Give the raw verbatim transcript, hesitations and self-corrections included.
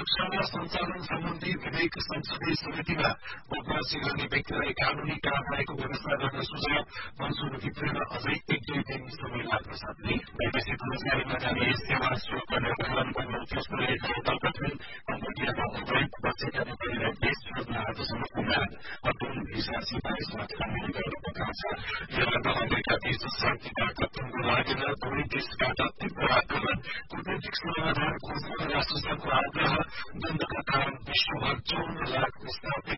सुरक्षा सञ्चालन सम्बन्धी विधेयक संसदीय समितिमा बदमाशी गर्ने व्यक्तिलाई कानूनी कारवाहीको व्यवस्था गर्न सुझाव मनसुरकी प्रेम अझै एक दुई दिन समय लाग्न सक्ने वैदेशिक रोजगारीमा जाने यस सेवा शुल्क निर्धारणको नोटिस पुर्याएका छन् कम्बोडियामा अवैध बसेका नेपालीलाई देश छोड्न आजसम्म पुरा अटल भिसा सिफारिसमा सामेल गर्न बताउँछ। यहाँका अमेरिका बीच शान्ति वार्ता टुङ्गो लागेन, दुवै देशबाट तीव्र आक्रमण, कूटनीतिक समाधान खोज्न राष्ट्रसंघको आग्रह, द्वन्द्वका कारण विश्वभर चौन्न लाख विस्थापित